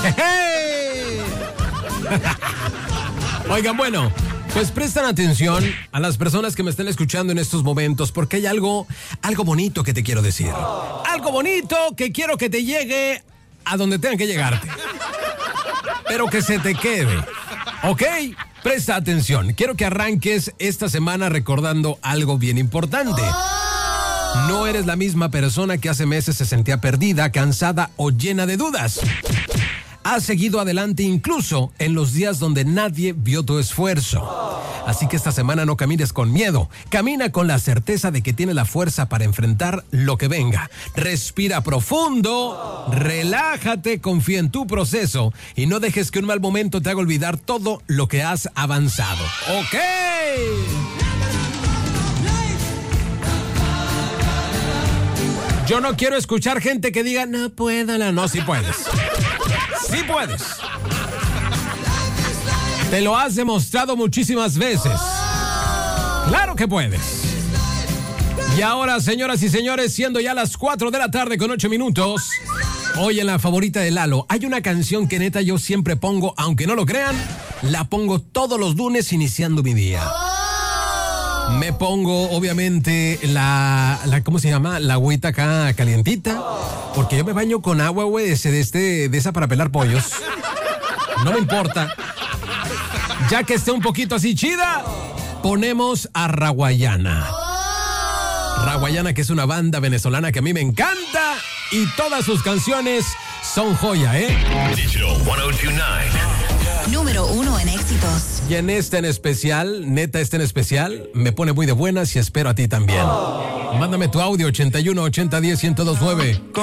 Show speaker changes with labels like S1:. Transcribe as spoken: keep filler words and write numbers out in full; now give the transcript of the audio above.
S1: Oigan, bueno, pues prestan atención a las personas que me están escuchando en estos momentos, porque hay algo, algo bonito que te quiero decir. Algo bonito que quiero que te llegue a donde tengan que llegarte. Pero que se te quede. ¿Ok? Presta atención. Quiero que arranques esta semana recordando algo bien importante. No eres la misma persona que hace meses se sentía perdida, cansada o llena de dudas. Has seguido adelante incluso en los días donde nadie vio tu esfuerzo. Así que esta semana no camines con miedo. Camina con la certeza de que tienes la fuerza para enfrentar lo que venga. Respira profundo, relájate, confía en tu proceso y no dejes que un mal momento te haga olvidar todo lo que has avanzado. ¡Ok! Yo no quiero escuchar gente que diga, no puedo, no, no, sí puedes. Sí puedes. Te lo has demostrado muchísimas veces. Claro que puedes. Y ahora, señoras y señores, siendo ya las cuatro de la tarde con ocho minutos, hoy en la favorita de Lalo, hay una canción que neta yo siempre pongo, aunque no lo crean, la pongo todos los lunes iniciando mi día. Me pongo, obviamente, la, la ¿cómo se llama? La agüita acá calientita. Porque yo me baño con agua, güey, de, de, este, de esa para pelar pollos. No me importa. Ya que esté un poquito así chida, ponemos a Rawayana. Rawayana, que es una banda venezolana que a mí me encanta. Y todas sus canciones son joya, ¿eh?
S2: Digital ciento dos nueve.
S3: Número uno en éxitos.
S1: Y en esta en especial, neta esta en especial, me pone muy de buenas y espero a ti también. Mándame tu audio ochenta y uno ochenta diez ciento dos nueve.